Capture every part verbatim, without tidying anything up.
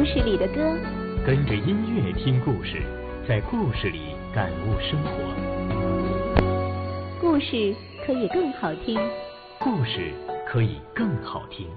事里的歌， 跟着音乐听故事，在故事里感悟生活。 故事可以更好听， 故事可以更好听。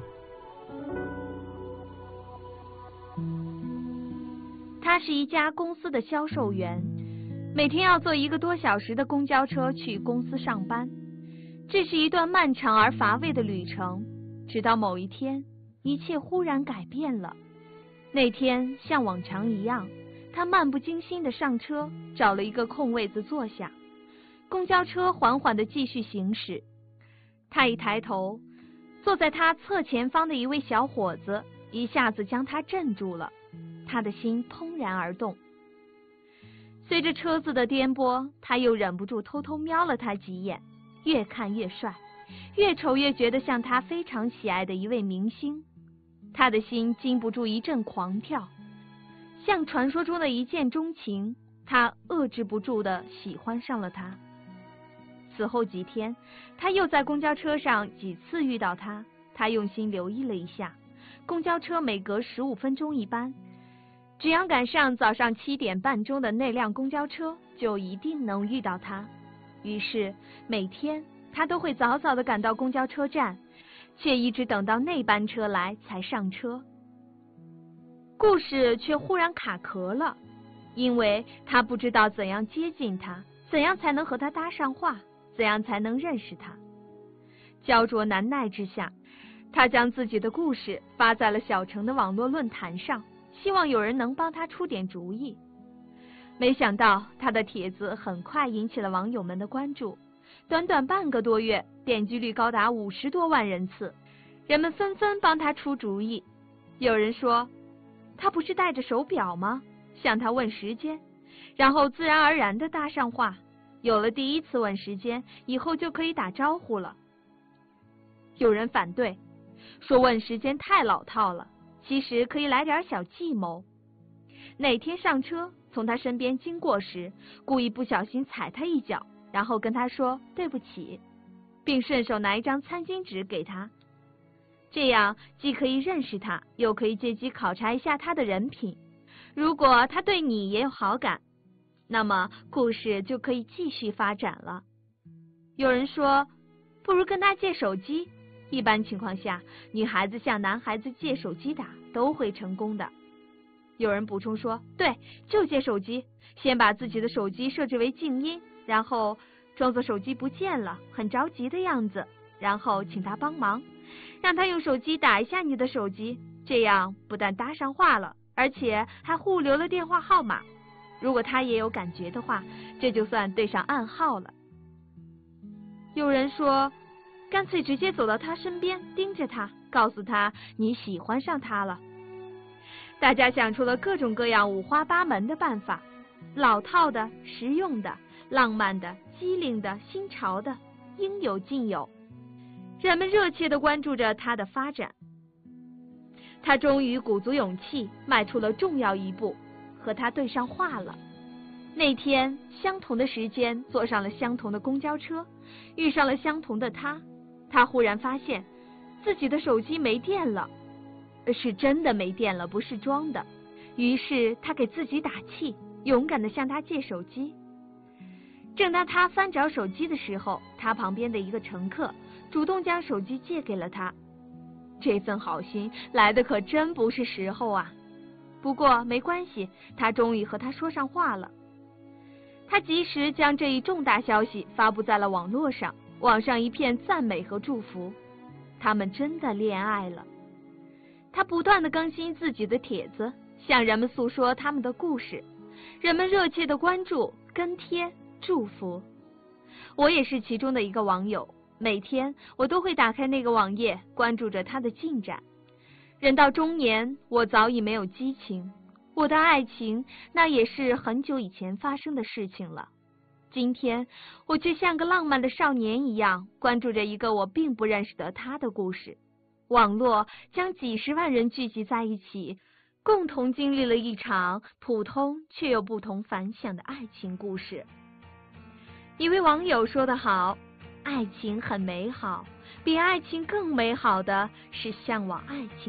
他是一家公司的销售员，每天要坐一个多小时的公交车去公司上班。这是一段漫长而乏味的旅程，直到某一天，一切忽然改变了。那天像往常一样，他漫不经心地上车，找了一个空位子坐下。公交车缓缓地继续行驶。他一抬头，坐在他侧前方的一位小伙子一下子将他镇住了，他的心怦然而动。随着车子的颠簸，他又忍不住偷偷瞄了他几眼，越看越帅，越瞅越觉得像他非常喜爱的一位明星。他的心禁不住一阵狂跳，像传说中的一见钟情，他遏制不住地喜欢上了他。此后几天，他又在公交车上几次遇到他，他用心留意了一下，公交车每隔十五分钟一班，只要赶上早上七点半钟的那辆公交车，就一定能遇到他。于是每天他都会早早地赶到公交车站，却一直等到那班车来才上车。故事却忽然卡壳了，因为他不知道怎样接近他，怎样才能和他搭上话，怎样才能认识他。焦灼难耐之下，他将自己的故事发在了小城的网络论坛上，希望有人能帮他出点主意。没想到他的帖子很快引起了网友们的关注，短短半个多月，点击率高达五十多万人次，人们纷纷帮他出主意。有人说，他不是戴着手表吗？向他问时间，然后自然而然地搭上话，有了第一次问时间，以后就可以打招呼了。有人反对，说问时间太老套了，其实可以来点小计谋。哪天上车，从他身边经过时，故意不小心踩他一脚，然后跟他说对不起，并顺手拿一张餐巾纸给他。这样既可以认识他，又可以借机考察一下他的人品。如果他对你也有好感，那么故事就可以继续发展了。有人说，不如跟他借手机。一般情况下，女孩子向男孩子借手机打都会成功的。有人补充说，对，就借手机，先把自己的手机设置为静音，然后装作手机不见了，很着急的样子，然后请他帮忙，让他用手机打一下你的手机，这样不但搭上话了，而且还互留了电话号码。如果他也有感觉的话，这就算对上暗号了。有人说，干脆直接走到他身边，盯着他，告诉他你喜欢上他了。大家想出了各种各样五花八门的办法，老套的、实用的、浪漫的、机灵的、新潮的，应有尽有。人们热切地关注着他的发展。他终于鼓足勇气，迈出了重要一步，和他对上话了。那天相同的时间，坐上了相同的公交车，遇上了相同的他。他忽然发现自己的手机没电了，是真的没电了，不是装的。于是他给自己打气，勇敢地向他借手机。正当他翻找手机的时候，他旁边的一个乘客主动将手机借给了他。这份好心来的可真不是时候啊！不过没关系，他终于和他说上话了。他及时将这一重大消息发布在了网络上，网上一片赞美和祝福。他们真的恋爱了。他不断地更新自己的帖子，向人们诉说他们的故事，人们热切地关注、跟贴、祝福。我也是其中的一个网友，每天我都会打开那个网页，关注着他的进展。人到中年，我早已没有激情，我的爱情那也是很久以前发生的事情了。今天我却像个浪漫的少年一样，关注着一个我并不认识的他的故事。网络将几十万人聚集在一起，共同经历了一场普通却又不同凡响的爱情故事。一位网友说得好，爱情很美好，比爱情更美好的是向往爱情